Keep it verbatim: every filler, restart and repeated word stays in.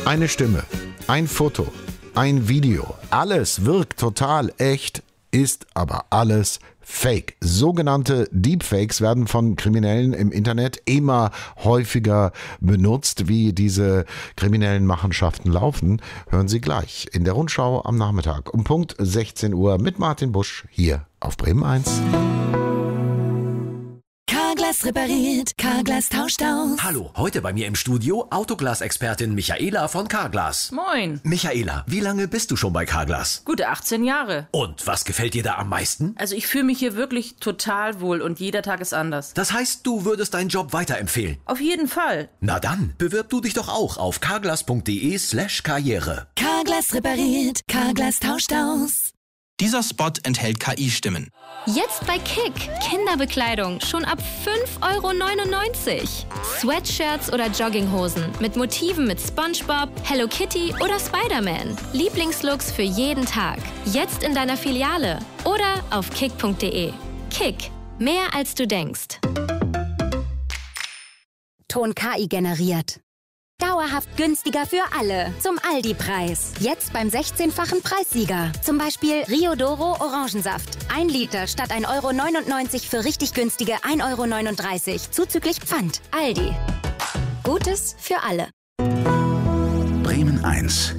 Eine Stimme, ein Foto, ein Video, alles wirkt total echt, ist aber alles Fake. Sogenannte Deepfakes werden von Kriminellen im Internet immer häufiger benutzt. Wie diese kriminellen Machenschaften laufen, hören Sie gleich in der Rundschau am Nachmittag um Punkt sechzehn Uhr mit Martin Busch hier auf Bremen eins. Carglass repariert, Carglass tauscht aus. Hallo, heute bei mir im Studio Autoglas-Expertin Michaela von Carglass. Moin. Michaela, wie lange bist du schon bei Carglass? Gute achtzehn Jahre. Und was gefällt dir da am meisten? Also ich fühle mich hier wirklich total wohl und jeder Tag ist anders. Das heißt, du würdest deinen Job weiterempfehlen? Auf jeden Fall. Na dann, bewirb du dich doch auch auf carglass.de slash karriere. Carglass repariert, Carglass tauscht aus. Dieser Spot enthält K I-Stimmen. Jetzt bei Kick. Kinderbekleidung schon ab fünf Euro neunundneunzig. Sweatshirts oder Jogginghosen mit Motiven mit SpongeBob, Hello Kitty oder Spider-Man. Lieblingslooks für jeden Tag. Jetzt in deiner Filiale oder auf kick punkt de. Kick. Mehr als du denkst. Ton K I generiert. Dauerhaft günstiger für alle. Zum Aldi-Preis. Jetzt beim sechzehnfachen Preissieger. Zum Beispiel Riodoro Orangensaft. Ein Liter statt ein Euro neunundneunzig für richtig günstige ein Euro neununddreißig. Zuzüglich Pfand. Aldi. Gutes für alle. Bremen eins.